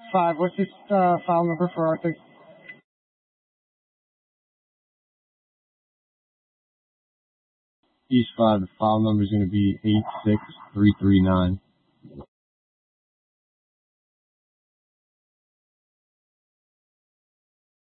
5. What's this file number for Arctic? East 5, the file number is going to be 86339.